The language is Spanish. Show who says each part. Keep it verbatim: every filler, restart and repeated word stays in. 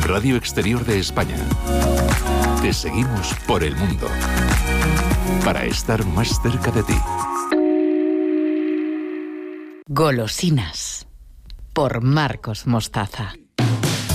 Speaker 1: Radio Exterior de España. Te seguimos por el mundo para estar más cerca de ti.
Speaker 2: Golosinas por Marcos Mostaza.